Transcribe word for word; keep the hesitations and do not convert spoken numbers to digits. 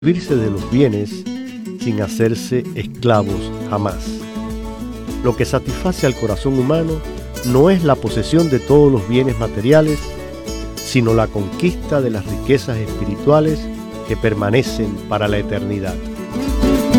servirse de los bienes sin hacerse esclavos jamás. Lo que satisface al corazón humano no es la posesión de todos los bienes materiales, sino la conquista de las riquezas espirituales que permanecen para la eternidad.